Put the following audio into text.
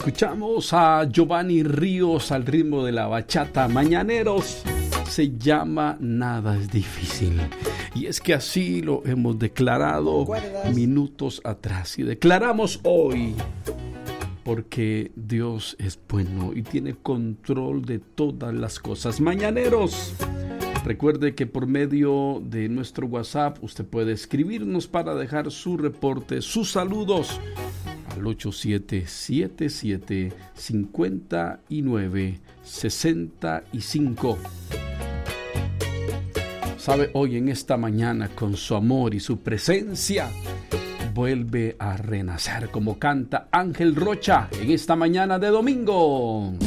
Escuchamos a Giovanni Ríos al ritmo de la bachata. Mañaneros, se llama Nada es difícil. Y es que así lo hemos declarado minutos atrás y declaramos hoy, porque Dios es bueno y tiene control de todas las cosas. Mañaneros, recuerde que por medio de nuestro WhatsApp usted puede escribirnos para dejar su reporte, sus saludos al 8777-5965. Sabe, hoy en esta mañana, con su amor y su presencia, vuelve a renacer, como canta Ángel Rocha en esta mañana de domingo.